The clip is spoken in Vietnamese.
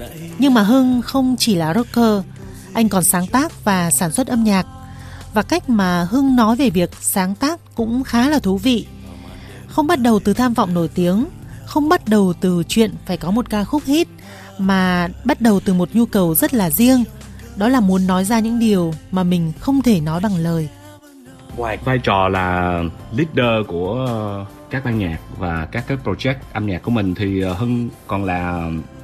Nhưng mà Hưng không chỉ là rocker, anh còn sáng tác và sản xuất âm nhạc. Và cách mà Hưng nói về việc sáng tác cũng khá là thú vị. Không bắt đầu từ tham vọng nổi tiếng, không bắt đầu từ chuyện phải có một ca khúc hit, mà bắt đầu từ một nhu cầu rất là riêng. Đó là muốn nói ra những điều mà mình không thể nói bằng lời. Ngoài vai trò là leader của các ban nhạc và các cái project âm nhạc của mình thì Hưng còn là